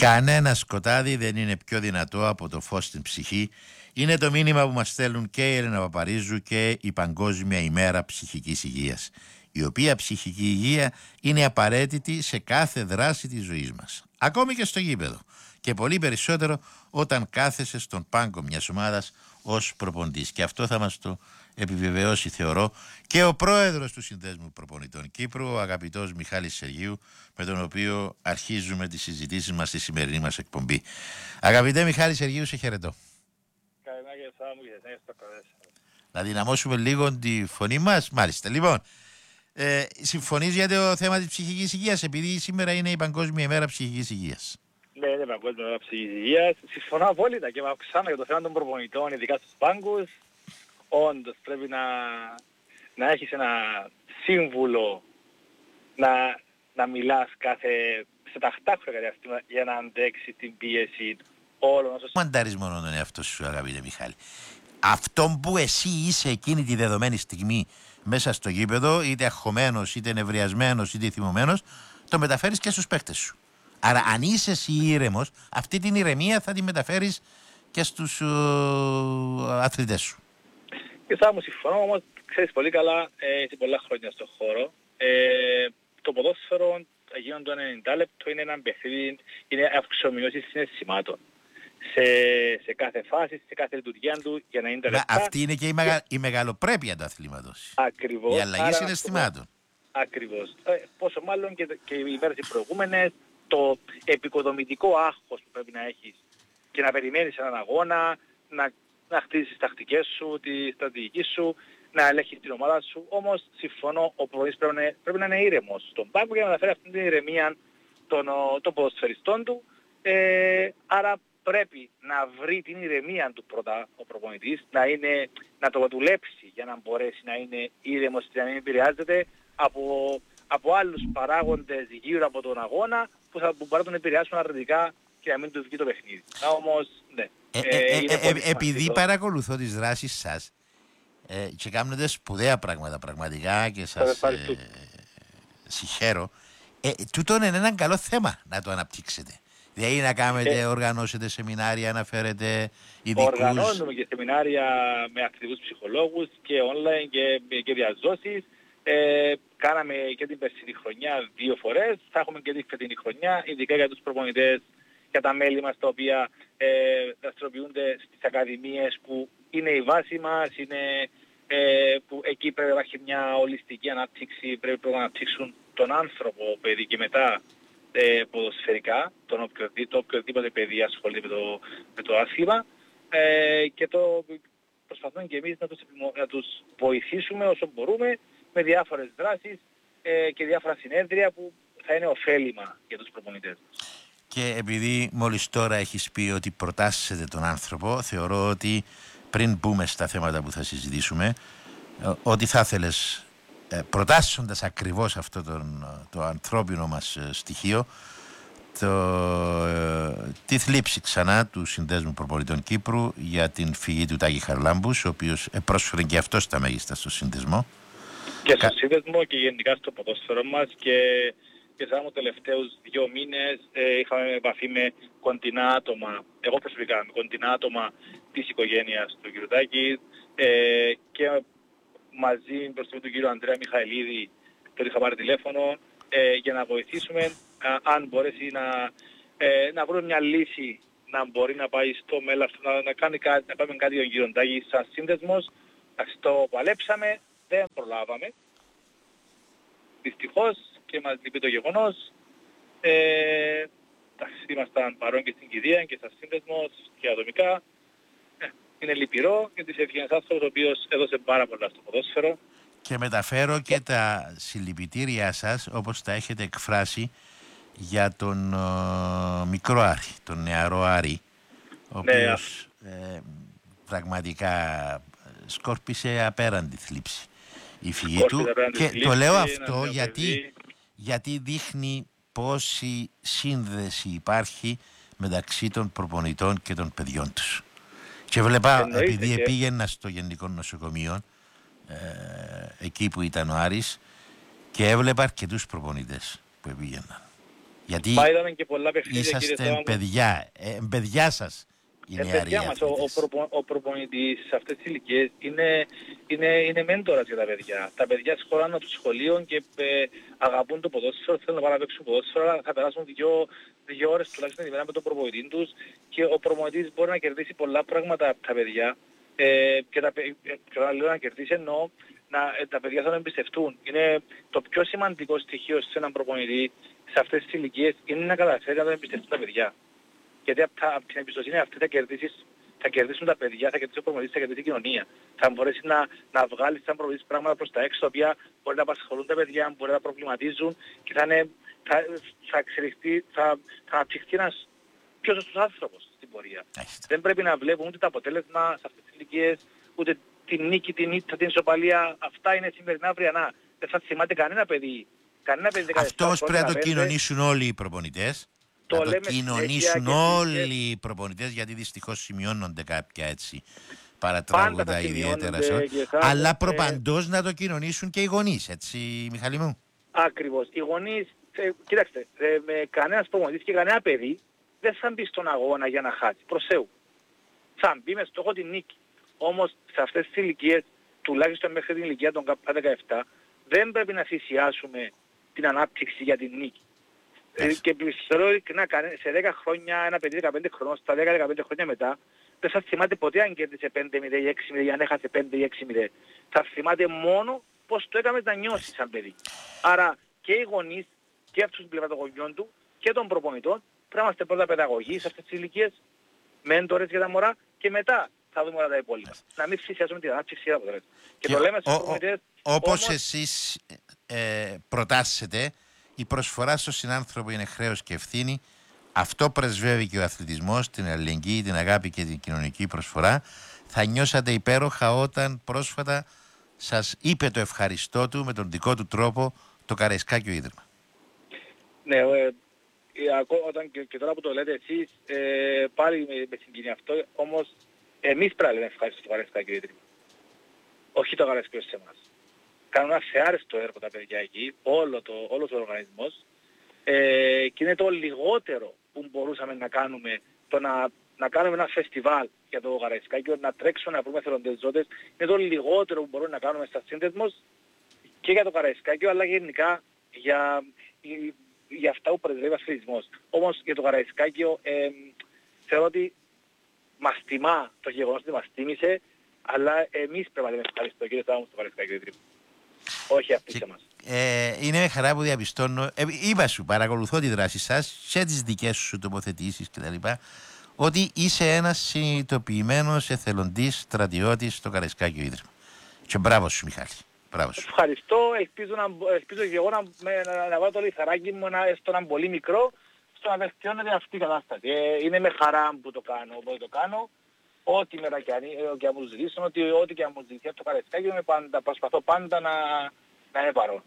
Κανένα σκοτάδι δεν είναι πιο δυνατό από το φως στην ψυχή. Είναι το μήνυμα που μας στέλνουν και η Έλενα Παπαρίζου και η Παγκόσμια ημέρα ψυχικής υγείας, η οποία ψυχική υγεία είναι απαραίτητη σε κάθε δράση της ζωής μας, ακόμη και στο γήπεδο, και πολύ περισσότερο όταν κάθεσαι στον πάγκο μιας ομάδας ως προπονητής. Και αυτό θα μας το επιβεβαιώσει, θεωρώ, και ο πρόεδρος του Συνδέσμου Προπονητών Κύπρου, ο αγαπητός Μιχάλης Σεργίου, με τον οποίο αρχίζουμε τις συζητήσεις μας στη σημερινή μας εκπομπή. Αγαπητέ Μιχάλη Σεργίου, σε χαιρετώ. Να δυναμώσουμε λίγο τη φωνή μας. Μάλιστα. Λοιπόν, συμφωνείς για το θέμα της ψυχικής υγείας, επειδή σήμερα είναι η Παγκόσμια ημέρα ψυχικής υγείας? Ναι, είναι Παγκόσμια ημέρα ψυχικής υγείας. Συμφωνώ απόλυτα και ξανά για το θέμα των προπονητών, ειδικά στους πάγκους. Όντως πρέπει να έχεις ένα σύμβουλο να μιλάς σε τακτά χρονικά διαστήματα για να αντέξεις την πίεση όλων όσων... Μαντάρεις μόνο τον εαυτό σου, αγαπητέ Μιχάλη. Αυτό που εσύ είσαι εκείνη τη δεδομένη στιγμή μέσα στο γήπεδο, είτε αγχωμένος, είτε νευριασμένος, είτε θυμωμένος, το μεταφέρεις και στους παίκτες σου. Άρα αν είσαι εσύ ήρεμος, αυτή την ηρεμία θα τη μεταφέρεις και στους αθλητές σου. Και θα μου συμφωνώ, όμως ξέρεις πολύ καλά, σε πολλά χρόνια στον χώρο, το ποδόσφαιρο γίνονται το 90 λεπτό, είναι ένα παιχνίδι, είναι αυξομοιώσεις συναισθημάτων. Σε κάθε φάση, σε κάθε λειτουργία του για να είναι λεπτά. Αυτή είναι και η μεγαλοπρέπεια του αθλήματος. Ακριβώς. Η αλλαγή συναισθημάτων. Ακριβώς. Πόσο μάλλον και οι μέρες οι προηγούμενες, το επικοδομητικό άγχος που πρέπει να έχεις και να περιμένεις έναν αγώνα, να χτίσεις τις τακτικές σου, τη στρατηγική σου, να ελέγχεις την ομάδα σου. Όμως συμφωνώ, ο προπονητής πρέπει να είναι ήρεμος στον πάγκο για να μεταφέρει αυτή την ηρεμία των ποδοσφαιριστών του. Άρα πρέπει να βρει την ηρεμία του πρώτα ο προπονητής, να το δουλέψει για να μπορέσει να είναι ήρεμος και να μην επηρεάζεται από άλλους παράγοντες γύρω από τον αγώνα που μπορεί να τον επηρεάσουν αρνητικά και να μην του βγει το παιχνίδι. Όμως, ναι. Επειδή παρακολουθώ τις δράσεις σας και κάνετε σπουδαία πράγματα πραγματικά και σας συγχαίρω, τούτο είναι ένα καλό θέμα να το αναπτύξετε. Δηλαδή να κάνετε, οργανώσετε σεμινάρια, να φέρετε ειδικούς. Οργανώνουμε και σεμινάρια με ακτιβούς ψυχολόγους και online και διαζώσεις. Κάναμε και την περσινή χρονιά 2 φορές. Θα έχουμε και την φετινή χρονιά, ειδικά για τους προπονητές, για τα μέλη μας τα οποία δραστηριοποιούνται στις ακαδημίες που είναι η βάση μας, που εκεί πρέπει να υπάρχει μια ολιστική ανάπτυξη, πρέπει να αναπτύξουν τον άνθρωπο, παιδί, και μετά ποδοσφαιρικά, το οποιοδήποτε παιδί ασχολείται με το άθλημα, και προσπαθούμε και εμείς να τους βοηθήσουμε όσο μπορούμε με διάφορες δράσεις και διάφορα συνέδρια που θα είναι ωφέλιμα για τους προπονητές μας. Και επειδή μόλις τώρα έχεις πει ότι προτάσσετε τον άνθρωπο, θεωρώ ότι πριν μπούμε στα θέματα που θα συζητήσουμε, ότι θα ήθελες, προτάσσοντας ακριβώς αυτό το ανθρώπινο μας στοιχείο, τη θλίψη ξανά του Συνδέσμου Προπονητών Κύπρου για την φυγή του Τάκη Χαρλάμπους, ο οποίος πρόσφερε και αυτό στα μέγιστα στο σύνδεσμο. Και στο σύνδεσμο και γενικά στο ποδόσφαιρο μας, και σαν τους τελευταίους 2 μήνες είχαμε επαφή με κοντινά άτομα, εγώ προσωπικά με κοντινά άτομα της οικογένειας του κ. Τάκη, και μαζί προς του κ. Ανδρέα Μιχαηλίδη τον είχα πάρει τηλέφωνο για να βοηθήσουμε αν μπορέσει να βρούμε μια λύση να μπορεί να πάει στο μέλλον, να κάνουμε κάτι για τον κ. Τάκη σαν σύνδεσμος. Το παλέψαμε, δεν προλάβαμε. Δυστυχώς, και μας λείπει το γεγονός. Ήμασταν παρόν και στην κηδεία και σαν σύνδεσμος και ατομικά. Είναι λυπηρό γιατί είσαι ένας άνθρωπος ο οποίος έδωσε πάρα πολλά στο ποδόσφαιρο. Και μεταφέρω και τα συλληπιτήριά σας, όπως τα έχετε εκφράσει, για τον μικρό Άρη, τον νεαρό Άρη, ο οποίος πραγματικά σκόρπισε απέραντη θλίψη η φυγή του. Και το λέω αυτό γιατί δείχνει πόση σύνδεση υπάρχει μεταξύ των προπονητών και των παιδιών τους. Και βλέπα, επειδή πήγαινα στο Γενικό Νοσοκομείο, εκεί που ήταν ο Άρης, και έβλεπα αρκετούς προπονητές που πήγαιναν. Γιατί είδαμε και πολλά παιχνίδια, κύριε είσαστε Θωμά. παιδιά σας οι νεαροί Παιδιά μας, αθλητές. ο προπονητής σε αυτές τις ηλικίες είναι μέντορας για τα παιδιά. Τα παιδιά σχολάνε από το σχολείο και αγαπούν το ποδόσφαιρο, θέλουν να πάνε να παίξουν ποδόσφαιρο, αλλά θα περάσουν δύο ώρες τουλάχιστον την ημέρα με τον προπονητή τους και ο προπονητής μπορεί να κερδίσει πολλά πράγματα από τα παιδιά και όταν λέω να κερδίσει εννοώ τα παιδιά θα τον εμπιστευτούν. Είναι το πιο σημαντικό στοιχείο σε έναν προπονητή σε αυτές τις ηλικίες είναι να καταφέρει να τον εμπιστευτούν τα παιδιά. Γιατί από την εμπιστοσύνη αυτή θα κερδίσουν τα παιδιά, θα κερδίσει ο προπονητής, θα κερδίσει η κοινωνία. Θα μπορέσει να βγάλει σαν προπονητής πράγματα προς τα έξω, τα οποία μπορεί να απασχολούν τα παιδιά, μπορεί να προβληματίζουν και θα εξελιχθεί, θα αναπτυχθεί ένας πιο σωστός άνθρωπος στην πορεία. Δεν πρέπει να βλέπουν ούτε το αποτέλεσμα σε αυτές τις ηλικίες, ούτε την νίκη, την ήττα, την ισοπαλία. Αυτά είναι σημερινά αυριανά. Δεν θα θυμάται κανένα παιδί. Αυτό όμως πρέπει να το κοινωνήσουν όλοι οι προπονητές. Να το κοινωνήσουν όλοι οι προπονητές, γιατί δυστυχώς σημειώνονται κάποια έτσι παρατράγουδα ιδιαίτερα. Αλλά προπαντός να το κοινωνήσουν και οι γονείς, έτσι Μιχάλη μου. Ακριβώς. Οι γονείς, κοίταξτε, κανένας προπονητής και κανένα παιδί δεν θα μπει στον αγώνα για να χάσει. Προς Θεού. Θα μπει με στόχο την νίκη. Όμως σε αυτές τις ηλικίες, τουλάχιστον μέχρι την ηλικία των 17, δεν πρέπει να θυσιάσουμε την ανάπτυξη για την νίκη. Και πιστεύω ειλικρινά, σε 10 χρόνια, ένα παιδί 15 χρονών, στα 10-15 χρόνια μετά, δεν θα θυμάται ποτέ αν κέρδισε 5-0 ή 6-0 ή αν έχασε 5 ή 6-0. Θα θυμάται μόνο πώς το έκαμε να νιώσει σαν παιδί. Άρα και οι γονείς και αυτούς την πλευρά των γονιών του και των προπονητών πρέπει να είμαστε πρώτα παιδαγωγοί σε αυτές τις ηλικίες, μέντορες για τα μωρά και μετά θα δούμε όλα τα υπόλοιπα. Να μην θυσιάσουμε την ανάπτυξη για τα αποτελέσματα. Και το λέμε στους προπονητές. Όπως εσείς προτάσσετε, η προσφορά στον συνάνθρωπο είναι χρέος και ευθύνη. Αυτό πρεσβεύει και ο αθλητισμός, την αλληλεγγύη, την αγάπη και την κοινωνική προσφορά. Θα νιώσατε υπέροχα όταν πρόσφατα σας είπε το ευχαριστώ του με τον δικό του τρόπο το Καραϊσκάκιο Ίδρυμα. Ναι, όταν και τώρα που το λέτε εσείς, πάλι με συγκινεί αυτό, όμως εμείς πρέπει να λέμε ευχαριστώ στο Καραϊσκάκιο Ίδρυμα. Όχι το Καραϊσκάκιο σε εμάς. Κάνουν ένα θεάρεστο έργο τα παιδιά εκεί, όλος ο οργανισμός και είναι το λιγότερο που μπορούσαμε να κάνουμε, το να κάνουμε ένα φεστιβάλ για το Καραϊσκάκιο, να τρέξουμε να βρούμε θελοντές ζώτες, είναι το λιγότερο που μπορούμε να κάνουμε σαν σύνδεσμος και για το Καραϊσκάκιο, αλλά γενικά για αυτά που πρεσβεύει ο αθλητισμός. Όμως για το Καραϊσκάκιο θεωρώ ότι μας τιμά το γεγονός ότι μας τίμησε, αλλά εμείς πρέπει να λέμε ευχαριστώ κύριε Σάμου στο Καραϊσκάκιο Ίδρυμα. Όχι αυτοί σε εμάς. Είναι με χαρά που διαπιστώνω, είπα σου, παρακολουθώ τη δράση σας και τις δικές σου τοποθετήσεις κτλ. Ότι είσαι ένας συνειδητοποιημένος εθελοντής στρατιώτης στο Καραϊσκάκιο Ίδρυμα. Και μπράβο σου Μιχάλη. Μπράβο σου. Ευχαριστώ. Ελπίζω και εγώ να βάλω το λιθαράκι μου έστω έναν πολύ μικρό στο να βελτιώνεται αυτή η κατάσταση. Είναι με χαρά που το κάνω. Οπότε το κάνω. Ό,τι μέρα και αν μου ζητήσουν, ό,τι και αν μου ζητήσει από το Καραϊσκάκιο, προσπαθώ πάντα να είναι παρόν.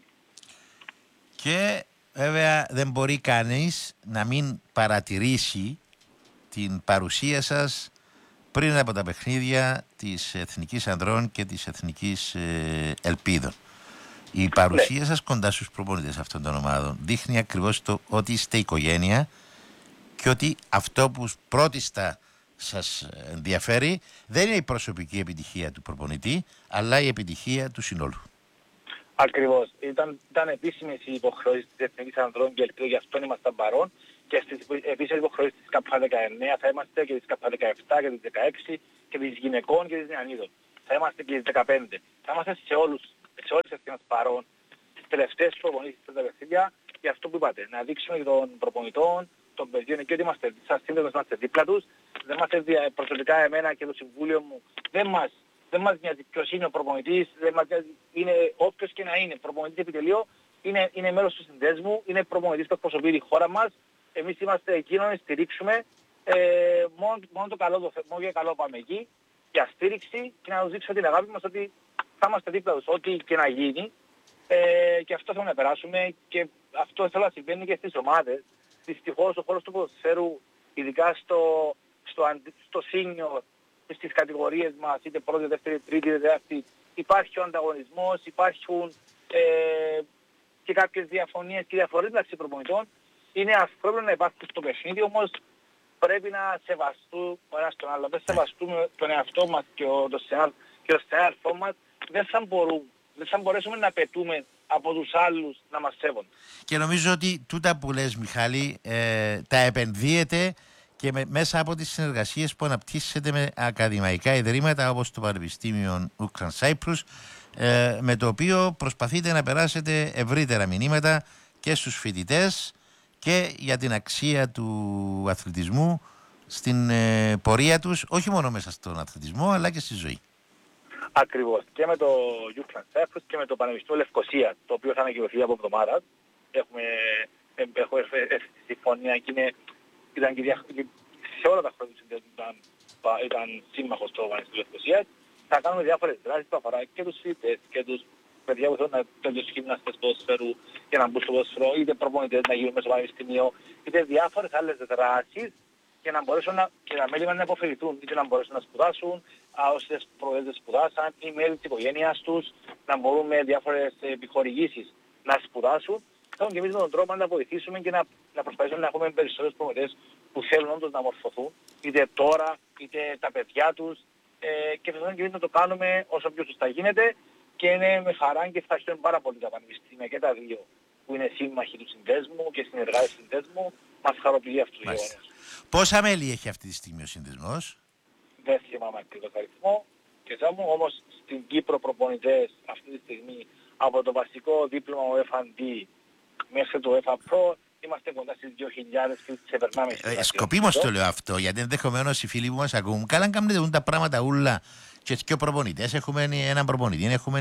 Και βέβαια δεν μπορεί κανείς να μην παρατηρήσει την παρουσία σας πριν από τα παιχνίδια της Εθνικής Ανδρών και της Εθνικής Ελπίδων. Η παρουσία σας κοντά στους προπονητές αυτών των ομάδων δείχνει ακριβώς το ότι είστε οικογένεια και ότι αυτό που πρώτιστα σας ενδιαφέρει δεν είναι η προσωπική επιτυχία του προπονητή, αλλά η επιτυχία του συνόλου. Ακριβώς. Ήταν επίσημες οι υποχρεώσεις της Εθνικής Ανδρών και Ελπίδων, γι' αυτό ήμασταν παρόν. Και στις επίσημες υποχρεώσεις της ΚΑΠΑ 19 θα είμαστε και της ΚΑΠΑ 17 και της 16 και της γυναικών και της νεανίδων. Θα είμαστε και της 15. Θα είμαστε σε όλες τις ευθύνες παρόν. Τις τελευταίες προπονήσεις στα παιχνίδια για αυτό που είπατε. Να δείξουμε των προπονητών, των παιδιών εκεί ότι είμαστε σαν σύνδεσμος, είμαστε δίπλα τους. Δεν μας προσωπικά εμένα και το συμβούλιο μου. Δεν μας νοιάζει ποιος είναι ο προπονητής, είναι όποιος και να είναι. Προπονητής επιτελείο είναι μέλος του συνδέσμου, είναι προπονητής που εκπροσωπεί τη χώρα μας. Εμείς είμαστε εκεί να στηρίξουμε, μόνο το καλό μόνο για καλό πάμε εκεί, για στήριξη και να τους δείξουμε την αγάπη μας ότι θα είμαστε δίπλα τους, ό,τι και να γίνει. Και αυτό θέλουμε να περάσουμε και αυτό θέλω να συμβαίνει και στις ομάδες. Δυστυχώς ο χώρος του ποδοσφαίρου, ειδικά στο senior, στις κατηγορίες μας, είτε πρώτη, δεύτερη, τρίτη, δεύτερη, υπάρχει ο ανταγωνισμός, υπάρχουν και κάποιες διαφωνίες και διαφορές μεταξύ προπονητών. είναι ανθρώπινο να υπάρχουν στο παιχνίδι, όμως πρέπει να σεβαστούν ο ένας τον άλλο. Δεν σεβαστούμε τον εαυτό μας και το συνάδελφό μας, δεν θα μπορέσουμε να πετούμε από τους άλλους να μας σέβονται. Και νομίζω ότι τούτα που λες, Μιχάλη, τα επενδύεται και μέσα από τις συνεργασίες που αναπτύσσεται με ακαδημαϊκά ιδρύματα όπως το Πανεπιστήμιο Ukraine Cyprus, με το οποίο προσπαθείτε να περάσετε ευρύτερα μηνύματα και στους φοιτητές και για την αξία του αθλητισμού στην πορεία τους, όχι μόνο μέσα στον αθλητισμό αλλά και στη ζωή. Ακριβώς. Και με το Ukraine Cyprus και με το Πανεπιστήμιο Λευκωσίας, το οποίο θα ανακοινωθεί από εβδομάδα. Έχω έρθει στη συμφωνία και ήταν σε όλα τα χρόνια του συνδέσμου ήταν σύμμαχος στο Πανεπιστήμιο Λευκωσίας. Θα κάνουμε διάφορες δράσεις που αφορά και τους φοιτητές και τους παιδιά που θέλουν να τελειώσουν γυμναστές ποδοσφαίρου και να μπουν στο ποδοσφαίρο, είτε προπονητές να γίνουν μέσα στο πανεπιστήμιο, είτε διάφορες άλλες δράσεις για να μπορέσουν και τα μέλη μας να υποφεληθούν, είτε να μπορέσουν να σπουδάσουν, όσες προέδρες σπουδάσαν, ή μέλη της οικογένειας τους, να μπορούν με διάφορες επιχορηγήσεις να σπουδάσουν. Θέλουν και εμείς με τον τρόπο να βοηθήσουμε και να προσπαθήσουμε να έχουμε περισσότερους προπονητές που θέλουν όντως να μορφωθούν, είτε τώρα, είτε τα παιδιά τους, και θέλουν και εμείς να το κάνουμε όσο πιο σωστά γίνεται. Και είναι με χαρά και ευχαριστούμε πάρα πολύ τα πανεπιστήμια και τα δύο που είναι σύμμαχοι του συνδέσμου και συνεργάτες του συνδέσμου. Μας χαροποιεί αυτό το γεγονός. Πόσα μέλη έχει αυτή τη στιγμή ο συνδεσμός? Δεν θυμάμαι ακριβώς αριθμό και μου, όμως στην Κύπρο προπονητές αυτή τη στιγμή από το βασικό δίπλωμα UEFA μέχρι το UEFA Pro είμαστε κοντά στις 2.000 και ξεπερνάμε. Σκοπίμως το λέω αυτό, γιατί ενδεχομένως οι φίλοι που μας ακούν καλά κάνουν τα πράγματα ούλα και δύο προπονητές, έχουμε έναν προπονητή, έχουμε